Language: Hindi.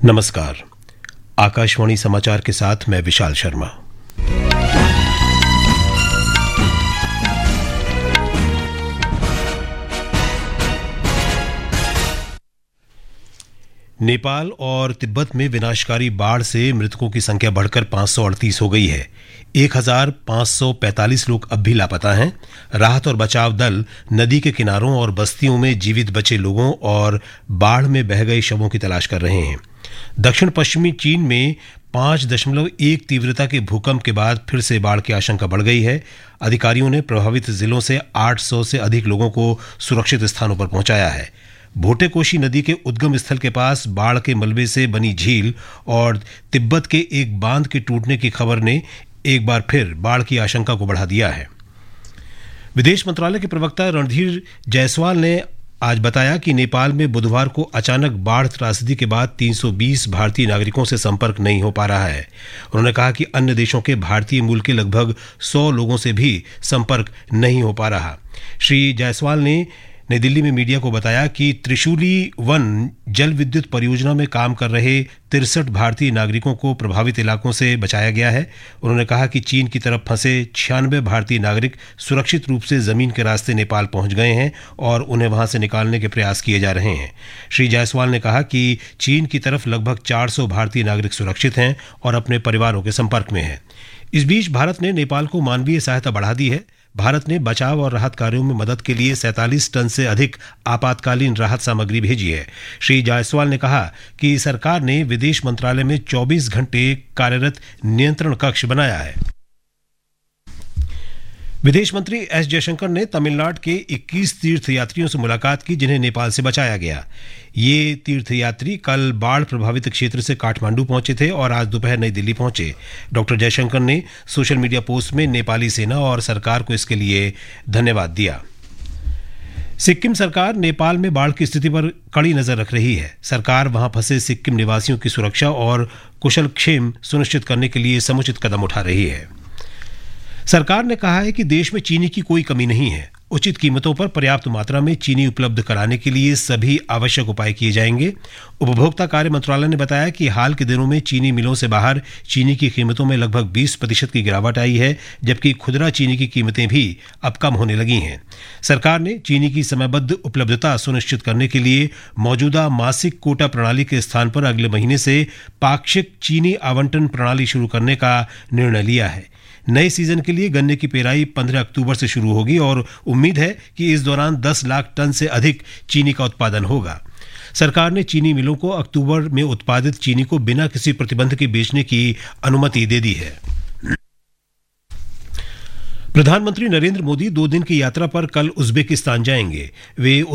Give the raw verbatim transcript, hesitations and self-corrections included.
नमस्कार। आकाशवाणी समाचार के साथ मैं विशाल शर्मा। नेपाल और तिब्बत में विनाशकारी बाढ़ से मृतकों की संख्या बढ़कर पाँच सौ अड़तीस हो गई है। एक हज़ार पाँच सौ पैंतालीस लोग अब भी लापता हैं। राहत और बचाव दल नदी के किनारों और बस्तियों में जीवित बचे लोगों और बाढ़ में बह गए शवों की तलाश कर रहे हैं। दक्षिण पश्चिमी चीन में पाँच दशमलव एक तीव्रता के भूकंप के बाद फिर से बाढ़ की आशंका बढ़ गई है। अधिकारियों ने प्रभावित जिलों से आठ सौ से अधिक लोगों को सुरक्षित स्थानों पर पहुंचाया है। भोटेकोशी नदी के उद्गम स्थल के पास बाढ़ के मलबे से बनी झील और तिब्बत के एक बांध के टूटने की खबर ने एक बार फिर बाढ़ की आशंका को बढ़ा दिया है। विदेश मंत्रालय के प्रवक्ता रणधीर जायसवाल ने आज बताया कि नेपाल में बुधवार को अचानक बाढ़ त्रासदी के बाद तीन सौ बीस भारतीय नागरिकों से संपर्क नहीं हो पा रहा है। उन्होंने कहा कि अन्य देशों के भारतीय मूल के लगभग सौ लोगों से भी संपर्क नहीं हो पा रहा। श्री जायसवाल ने नई दिल्ली में मीडिया को बताया कि त्रिशूली वन जल विद्युत परियोजना में काम कर रहे तिरसठ भारतीय नागरिकों को प्रभावित इलाकों से बचाया गया है। उन्होंने कहा कि चीन की तरफ फंसे छियानवे भारतीय नागरिक सुरक्षित रूप से जमीन के रास्ते नेपाल पहुंच गए हैं और उन्हें वहां से निकालने के प्रयास किए जा रहे हैं। श्री जायसवाल ने कहा कि चीन की तरफ लगभग चार सौ भारतीय नागरिक सुरक्षित हैं और अपने परिवारों के संपर्क में हैं। इस बीच भारत ने नेपाल को मानवीय सहायता बढ़ा दी है। भारत ने बचाव और राहत कार्यों में मदद के लिए सैंतालीस टन से अधिक आपातकालीन राहत सामग्री भेजी है। श्री जायसवाल ने कहा कि सरकार ने विदेश मंत्रालय में चौबीस घंटे कार्यरत नियंत्रण कक्ष बनाया है। विदेश मंत्री एस जयशंकर ने तमिलनाडु के इक्कीस तीर्थयात्रियों से मुलाकात की जिन्हें नेपाल से बचाया गया। ये तीर्थयात्री कल बाढ़ प्रभावित क्षेत्र से काठमांडू पहुंचे थे और आज दोपहर नई दिल्ली पहुंचे। डॉक्टर जयशंकर ने सोशल मीडिया पोस्ट में नेपाली सेना और सरकार को इसके लिए धन्यवाद दिया। सिक्किम सरकार नेपाल में बाढ़ की स्थिति पर कड़ी नजर रख रही है। सरकार वहां फंसे सिक्किम निवासियों की सुरक्षा और कुशलक्षेम सुनिश्चित करने के लिए समुचित कदम उठा रही है। सरकार ने कहा है कि देश में चीनी की कोई कमी नहीं है। उचित कीमतों पर पर्याप्त मात्रा में चीनी उपलब्ध कराने के लिए सभी आवश्यक उपाय किए जाएंगे। उपभोक्ता कार्य मंत्रालय ने बताया कि हाल के दिनों में चीनी मिलों से बाहर चीनी की कीमतों में लगभग बीस प्रतिशत की गिरावट आई है, जबकि खुदरा चीनी की कीमतें भी अब कम होने लगी हैं। सरकार ने चीनी की समयबद्ध उपलब्धता सुनिश्चित करने के लिए मौजूदा मासिक कोटा प्रणाली के स्थान पर अगले महीने से पाक्षिक चीनी आवंटन प्रणाली शुरू करने का निर्णय लिया है। नए सीजन के लिए गन्ने की पेराई पंद्रह अक्टूबर से शुरू होगी और उम्मीद है कि इस दौरान दस लाख टन से अधिक चीनी का उत्पादन होगा। सरकार ने चीनी मिलों को अक्टूबर में उत्पादित चीनी को बिना किसी प्रतिबंध के बेचने की अनुमति दे दी है। प्रधानमंत्री नरेंद्र मोदी दो दिन की यात्रा पर कल उज्बेकिस्तान जाएंगे। वे